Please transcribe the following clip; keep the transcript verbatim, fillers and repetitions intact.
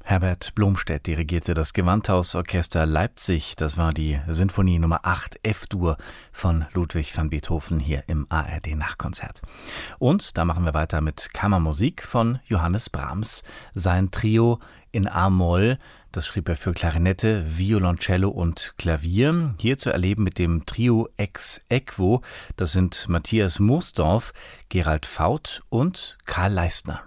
Herbert Blomstedt dirigierte das Gewandhausorchester Leipzig. Das war die Sinfonie Nummer acht F-Dur von Ludwig van Beethoven hier im A R D-Nachtkonzert. Und da machen wir weiter mit Kammermusik von Johannes Brahms. Sein Trio in A-Moll, das schrieb er für Klarinette, Violoncello und Klavier. Hier zu erleben mit dem Trio Ex Aequo. Das sind Matthias Moosdorf, Gerald Faut und Karl Leistner.